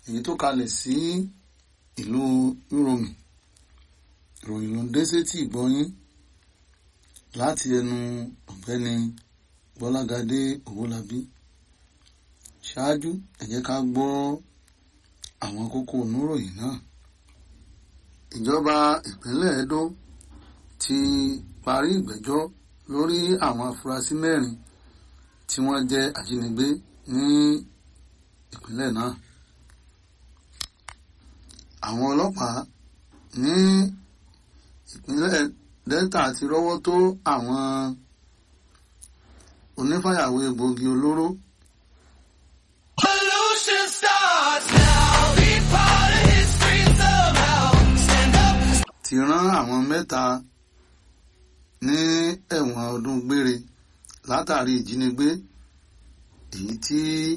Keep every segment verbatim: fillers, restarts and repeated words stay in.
èyí tó kalẹ̀ sí ìlú Uromi. Ìròyìn ló ń dé sétí ìgbọ́yín láti ẹnu ọ̀gbẹ́ni Bọ́lágadé Owólabí. Ṣáájú ẹ jẹ́ ká gbọ́ àwọn kókó oníròyìn náà. Ìjọba ìpínlẹ̀ Edo ti parí ìgbẹ́jọ́ lórí àwọn afurasí mẹ́rin tí wọ́n jẹ́ ajínigbé ní ìpínlẹ̀ náà. Àwọn ọlọ́pàá ní ìpínlẹ̀ Delta ti rọ́wọ́ tó àwọn onífàyàwọ́ egbòogi olóró. Pollution starts now. Be part of history somehow. Stand up. Ti rán àwọn mẹ́ta ní ẹ̀wọ̀n ọdún gbére látàrí ìjínigbé èyí tí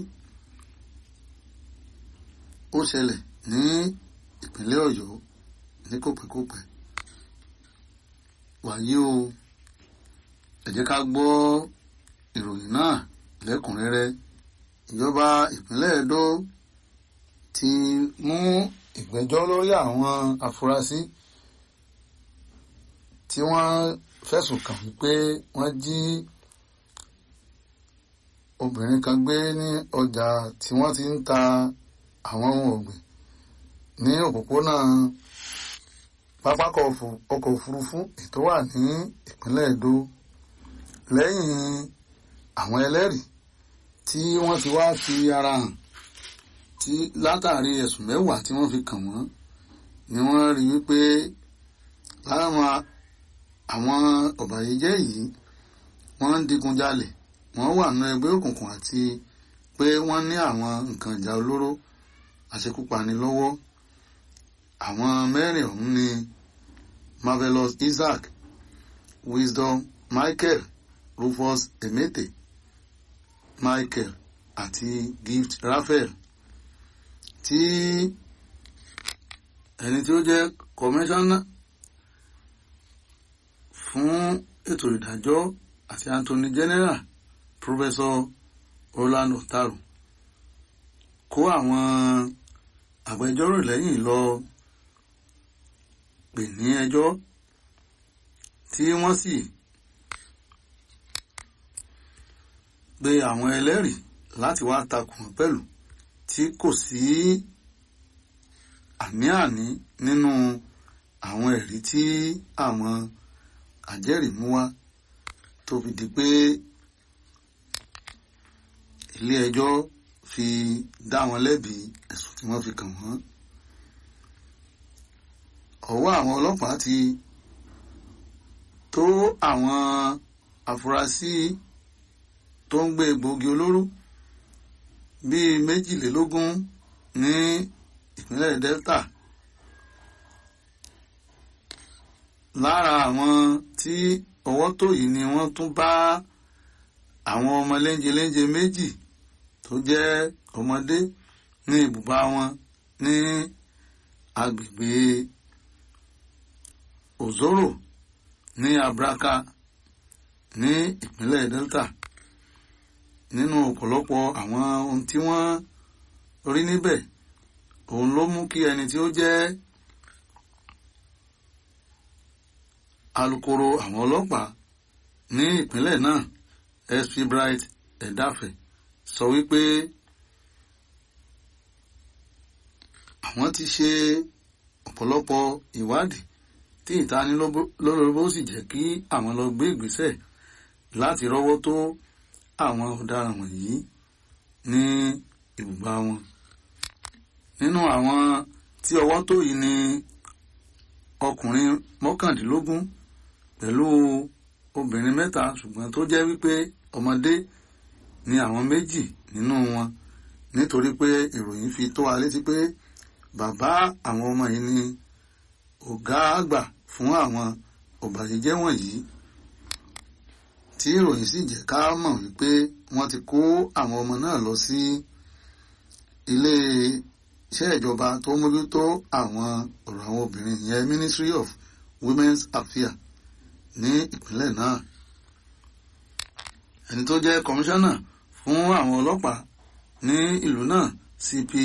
ó ṣẹlẹ̀ ní ìpínlẹ̀ Ọ̀yọ́ ní kòpẹ́kòpẹ́. Wàyí o, ẹ jẹ́ ká gbọ́ ìròyìn náà lẹ́kùnrẹ́rẹ́. Ìjọba ìpínlẹ̀ Edo ti mú ìgbẹ́jọ́ lórí àwọn afurasí tí wọ́n fẹ̀sùn kàn wípé wọ́n jí obìnrin kan gbé ní ọjà tí wọ́n ti ń ta àwọn ohun ọ̀gbìn ní òpópónà pápákọ̀ ọkọ̀ òfurufú tó wà ní ìpínlẹ̀ Edo lẹ́yìn àwọn ẹlẹ́rìí tí wọ́n ti wá fi ara hàn tí látàrí ẹ̀sùn mẹ́wàá tí wọ́n fi kàn wọ́n ni wọ́n rí wípé láwọn àwọn ọ̀bàyéjẹ́ yìí wọ́n ń digunjalè, wọ́n wà nínú ẹgbẹ́ òkùnkùn àti pé wọ́n ní àwọn nǹkan ìjà olóró àṣekúpani lọ́wọ́. Àwọn mẹ́rin ọ̀hún ni Marvelous Isaac, Wisdom Michael, Rufus Emete Michael àti Gift Raphael, tí ẹni tí ó jẹ́ kọmíṣánná fún ètò ìdájọ́ àti Attorney General Professor Orlando Taru kó àwọn agbẹjọ́rò lẹ́yìn lọ pè ní ẹjọ́ tí wọ́n sì gbé àwọn ẹlẹ́rìí láti wá takùn pẹ̀lú tí kò sí àní-àní nínú àwọn ẹ̀rí tí àwọn àjẹ́rìí mú wá tó fi di pé ilé ẹjọ́ fi dá wọn lẹ́bi ẹ̀sùn tí wọ́n fi kàn wọ́n. Ọwọ́ àwọn ọlọ́pàá ti tó àwọn afurasí tó ń gbé egbòogi olóró bíi méjìlélógún ní ìpínlẹ̀ Delta. Lára àwọn tí ọwọ́ tó yìí ni wọ́n tún bá àwọn ọmọ léńjeléńje méjì tó jẹ́ ọmọdé ní ibùba wọn ní agbègbè Ozoro ní Abraka ní ìpínlẹ̀ Delta. Nínú ọ̀pọ̀lọpọ̀ àwọn ohun tí wọ́n rí níbẹ̀, òun ló mú kí ẹni tí ó jẹ́ alukoro àwọn ọlọ́pàá ní ìpínlẹ̀ náà S P Bright Edafe sọ wípé àwọn ti ṣe ọ̀pọ̀lọpọ̀ ìwádìí tí ìtanilólobó sì jẹ́ kí àwọn lọ gbé ìgbésẹ̀ láti rọ́wọ́ tó àwọn ọ̀daràn wọ̀nyí ní ibùba wọn. Nínú àwọn tí ọwọ́ tó yìí ni ọkùnrin mọ́kàndínlógún pẹ̀lú obìnrin mẹ́ta, ṣùgbọ́n tó jẹ́ wípé ọmọdé ni àwọn méjì nínú wọn, nítorí pé ìròyìn fi tó wa létí pé bàbá àwọn ọmọ yìí ni ọ̀gá àgbà fún àwọn ọ̀bàyéjẹ́ wọ̀nyí, tí ìròyìn sì jẹ́ ká mọ̀ wípé wọ́n ti kó àwọn ọmọ náà lọ sí ilé iṣẹ́ ìjọba tó mójútó àwọn ọ̀rọ̀ àwọn obìnrin, ìyẹn Ministry of Women's Affairs ní ìpínlẹ̀ náà. Ẹni tó jẹ́ kọmíṣánná fún àwọn ọlọ́pàá ní ìlú náà C P